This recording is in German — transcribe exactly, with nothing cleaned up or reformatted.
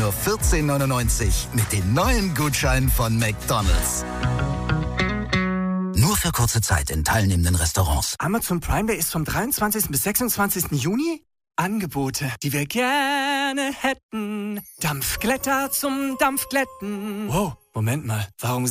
nur vierzehn neunundneunzig mit den neuen Gutscheinen von McDonald's. Nur für kurze Zeit in teilnehmenden Restaurants. Amazon Prime Day ist vom dreiundzwanzigsten bis sechsundzwanzigsten Juni. Angebote, die wir gerne hätten. Dampfglätter zum Dampfglätten. Wow, Moment mal, warum